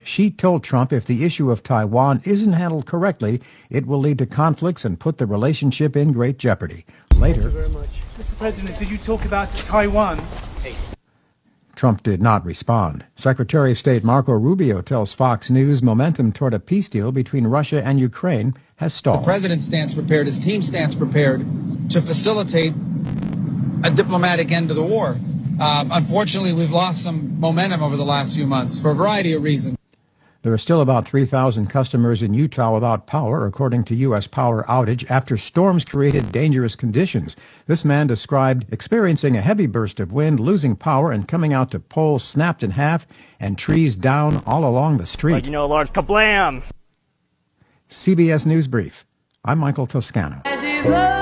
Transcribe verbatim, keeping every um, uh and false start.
She told Trump if the issue of Taiwan isn't handled correctly, it will lead to conflicts and put the relationship in great jeopardy. Later, Thank you very much. Mister President, did you talk about Taiwan? Hey. Trump did not respond. Secretary of State Marco Rubio tells Fox News momentum toward a peace deal between Russia and Ukraine has stalled. The president stands prepared, his team stands prepared to facilitate a diplomatic end to the war. Um, unfortunately, we've lost some momentum over the last few months for a variety of reasons. There are still about three thousand customers in Utah without power, according to U S power outage, after storms created dangerous conditions. This man described experiencing a heavy burst of wind, losing power, and coming out to poles snapped in half and trees down all along the street. Like, you know, a large kablam! C B S News Brief. I'm Michael Toscano.